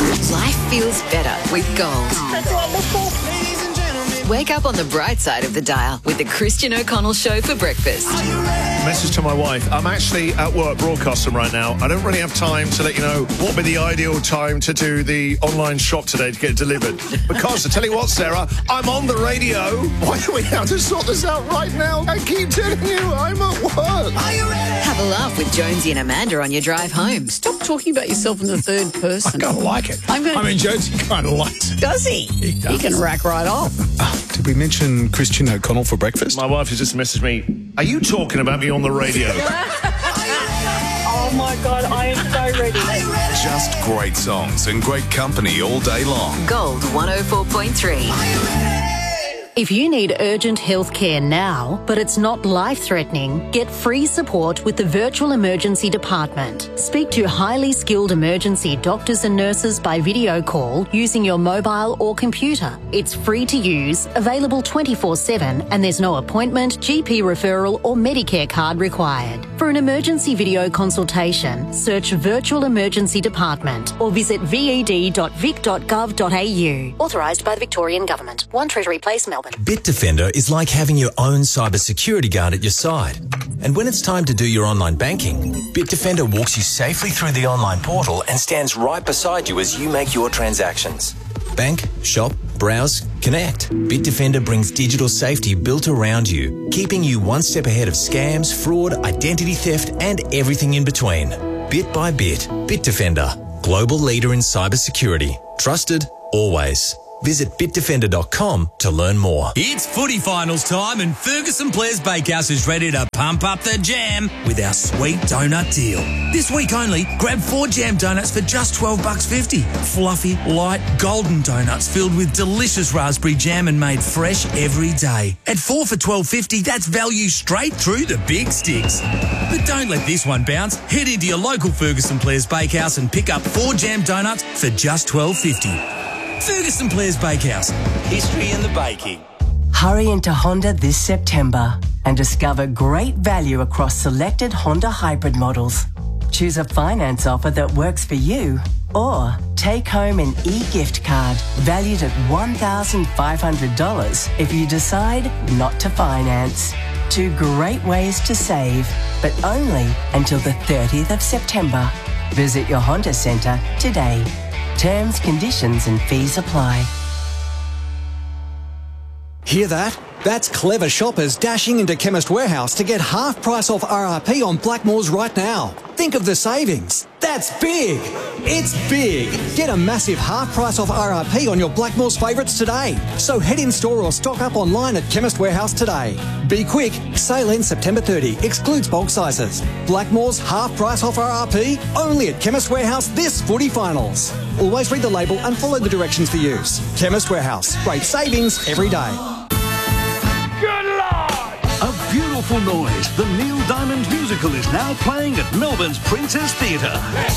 Life feels better with Gold. That's wonderful. Wake up on the bright side of the dial with the Christian O'Connell Show for breakfast. Message to my wife. I'm actually at work broadcasting right now. I don't really have time to let you know what would be the ideal time to do the online shop today to get it delivered. Because, I tell you what, Sarah, I'm on the radio. Why do we have to sort this out right now? I keep telling you, I'm at work. Are you ready? Have a laugh with Jonesy and Amanda on your drive home. Stop talking about yourself in the third person. I kind of like it. I mean, Jonesy kind of likes it. Does he? He does. He can rack right off. Did we mention Christian O'Connell for breakfast? My wife has just messaged me, are you talking about me on the radio? Oh my God, I am so ready. Just great songs and great company all day long. Gold 104.3. If you need urgent health care now, but it's not life-threatening, get free support with the Virtual Emergency Department. Speak to highly skilled emergency doctors and nurses by video call using your mobile or computer. It's free to use, available 24/7, and there's no appointment, GP referral or Medicare card required. For an emergency video consultation, search Virtual Emergency Department or visit ved.vic.gov.au. Authorised by the Victorian Government. 1 Treasury Place, Melbourne. Bitdefender is like having your own cybersecurity guard at your side. And when it's time to do your online banking, Bitdefender walks you safely through the online portal and stands right beside you as you make your transactions. Bank, shop, browse, connect. Bitdefender brings digital safety built around you, keeping you one step ahead of scams, fraud, identity theft, and everything in between. Bit by bit, Bitdefender, global leader in cybersecurity. Trusted, always. Visit bitdefender.com to learn more. It's footy finals time and Ferguson Players Bakehouse is ready to pump up the jam with our sweet donut deal. This week only, grab 4 jam donuts for just $12.50. Fluffy, light, golden donuts filled with delicious raspberry jam and made fresh every day. At 4 for $12.50, that's value straight through the big sticks. But don't let this one bounce. Head into your local Ferguson Players Bakehouse and pick up 4 jam donuts for just $12.50. Ferguson Players Bakehouse. History in the baking. Hurry into Honda this September and discover great value across selected Honda hybrid models. Choose a finance offer that works for you or take home an e-gift card valued at $1,500 if you decide not to finance. 2 great ways to save, but only until the 30th of September. Visit your Honda Centre today. Terms, conditions and fees apply. Hear that? That's clever shoppers dashing into Chemist Warehouse to get half price off RRP on Blackmores right now. Think of the savings. That's big. It's big. Get a massive half price off RRP on your Blackmores favourites today. So head in store or stock up online at Chemist Warehouse today. Be quick. Sale ends September 30. Excludes bulk sizes. Blackmores half price off RRP only at Chemist Warehouse this footy finals. Always read the label and follow the directions for use. Chemist Warehouse. Great savings every day. Good Lord! A beautiful noise. The Neil Diamond musical is now playing at Melbourne's Princess Theatre.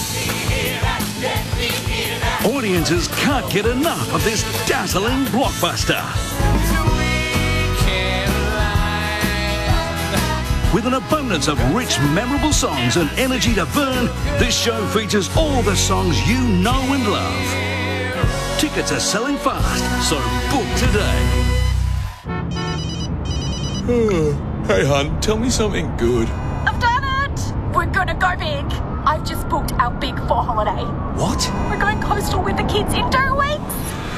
Audiences can't get enough of this dazzling blockbuster. With an abundance of rich, memorable songs and energy to burn, this show features all the songs you know and love. Tickets are selling fast, so book today. Hey, hun, tell me something good. I've done it! We're gonna go big. I've just booked our Big 4 holiday. What? We're going coastal with the kids in 2 weeks.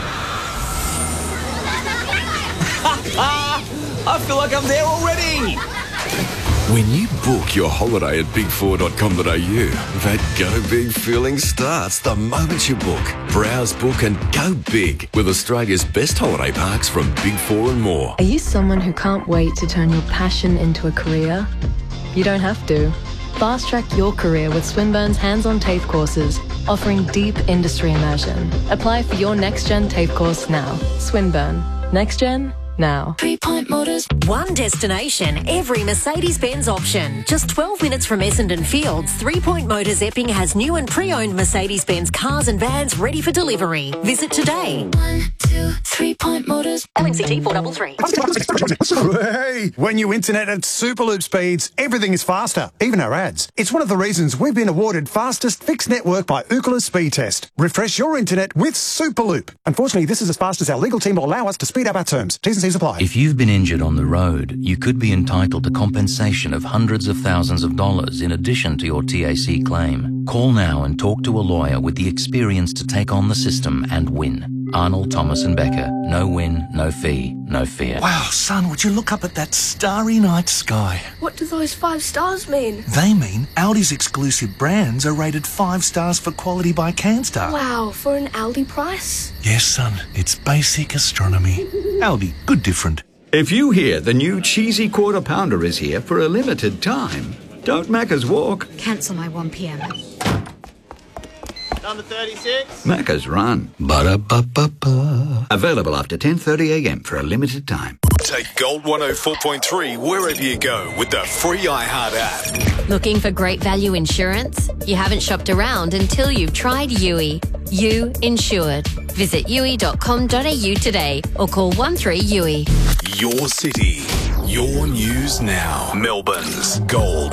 I feel like I'm there already. When you book your holiday at big4.com.au, that go big feeling starts the moment you book. Browse, book and go big with Australia's best holiday parks from Big 4 and more. Are you someone who can't wait to turn your passion into a career? You don't have to. Fast track your career with Swinburne's hands-on TAFE courses, offering deep industry immersion. Apply for your Next Gen TAFE course now. Swinburne. Next Gen now. 3-point motors. One destination, every Mercedes-Benz option. Just 12 minutes from Essendon Fields, 3-Point Motors Epping has new and pre-owned Mercedes-Benz cars and vans ready for delivery. Visit today. 1, 2, 3-Point Motors. LMCT 433. Hey, when you internet at Superloop speeds, everything is faster, even our ads. It's one of the reasons we've been awarded fastest fixed network by Ookla Speed Test. Refresh your internet with Superloop. Unfortunately, this is as fast as our legal team will allow us to speed up our terms. T's and C's apply. If you've been injured on the road, you could be entitled to compensation of hundreds of thousands of dollars in addition to your TAC claim. Call now and talk to a lawyer with the experience to take on the system and win. Arnold, Thomas and Becker. No win, no fee, no fear. Wow, son, would you look up at that starry night sky? What do those 5 stars mean? They mean Aldi's exclusive brands are rated 5 stars for quality by Canstar. Wow, for an Aldi price? Yes, son, it's basic astronomy. Aldi, good different. If you hear the new cheesy quarter pounder is here for a limited time, don't Macca's walk. Cancel my 1 p.m. Number 36. Macca's run. Ba-da-ba-ba-ba. Available after 10:30 a.m. for a limited time. Take Gold 104.3 wherever you go with the free iHeart app. Looking for great value insurance? You haven't shopped around until you've tried Yui. You Insured. Visit yui.com.au today or call 13-YUI. Your city, your news now. Melbourne's Gold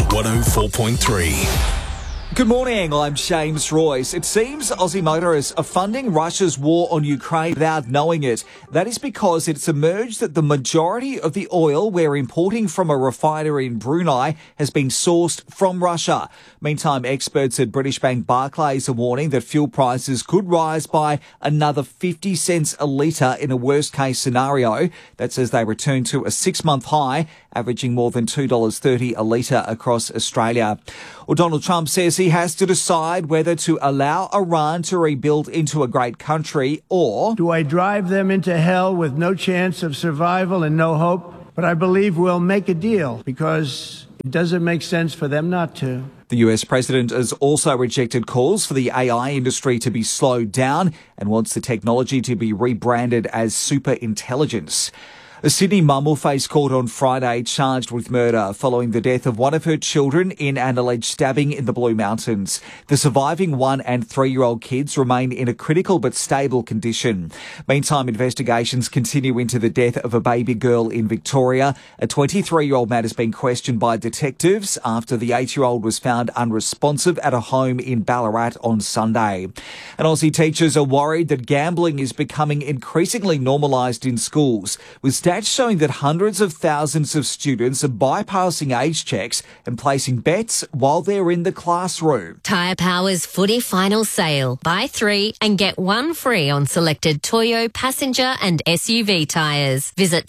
104.3. Good morning, I'm James Royce. It seems Aussie motorists are funding Russia's war on Ukraine without knowing it. That is because it's emerged that the majority of the oil we're importing from a refinery in Brunei has been sourced from Russia. Meantime, experts at British bank Barclays are warning that fuel prices could rise by another 50 cents a litre in a worst-case scenario. That's as they return to a 6-month high, averaging more than $2.30 a litre across Australia. Well, Donald Trump says he has to decide whether to allow Iran to rebuild into a great country or... Do I drive them into hell with no chance of survival and no hope? But I believe we'll make a deal because it doesn't make sense for them not to. The US president has also rejected calls for the AI industry to be slowed down and wants the technology to be rebranded as superintelligence. A Sydney mum will face court on Friday charged with murder following the death of one of her children in an alleged stabbing in the Blue Mountains. The surviving 1- and 3-year-old kids remain in a critical but stable condition. Meantime, investigations continue into the death of a baby girl in Victoria. A 23-year-old man has been questioned by detectives after the 8-year-old was found unresponsive at a home in Ballarat on Sunday. And Aussie teachers are worried that gambling is becoming increasingly normalised in schools, with stats showing that hundreds of thousands of students are bypassing age checks and placing bets while they're in the classroom. Tyre Power's footy final sale. Buy 3 and get 1 free on selected Toyo passenger and SUV tyres. Visit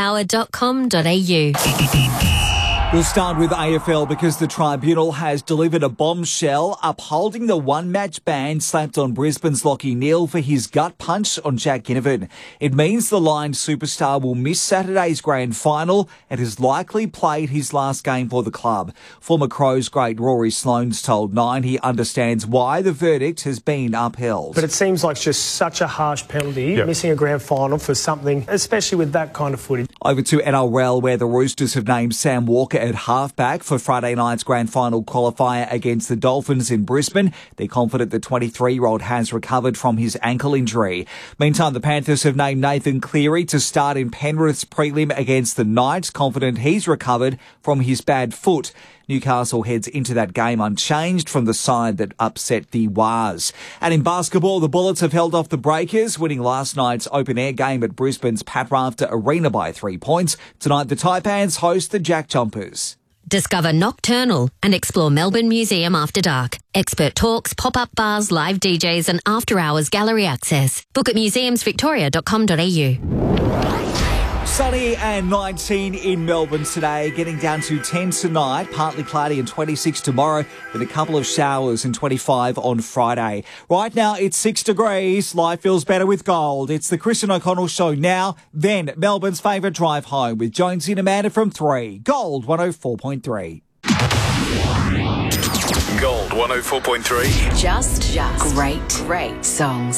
tyrepower.com.au. We'll start with AFL because the tribunal has delivered a bombshell upholding the one-match ban slapped on Brisbane's Lachie Neale for his gut punch on Jack Ginnivan. It means the Lions superstar will miss Saturday's grand final and has likely played his last game for the club. Former Crows great Rory Sloane's told Nine he understands why the verdict has been upheld. But it seems like just such a harsh penalty, missing a grand final for something, especially with that kind of footage. Over to NRL where the Roosters have named Sam Walker at halfback for Friday night's grand final qualifier against the Dolphins in Brisbane. They're confident the 23-year-old has recovered from his ankle injury. Meantime, the Panthers have named Nathan Cleary to start in Penrith's prelim against the Knights, confident he's recovered from his bad foot. Newcastle heads into that game unchanged from the side that upset the Wars. And in basketball, the Bullets have held off the Breakers, winning last night's open-air game at Brisbane's Pat Rafter Arena by 3 points. Tonight, the Taipans host the Jack Jumpers. Discover Nocturnal and explore Melbourne Museum after dark. Expert talks, pop-up bars, live DJs and after-hours gallery access. Book at museumsvictoria.com.au. Sunny and 19 in Melbourne today, getting down to 10 tonight, partly cloudy and 26 tomorrow, with a couple of showers and 25 on Friday. Right now, it's 6 degrees. Life feels better with gold. It's the Christian O'Connell Show now, then Melbourne's favourite drive home with Jonesy and Amanda from 3. Gold 104.3. Gold 104.3. Just great songs.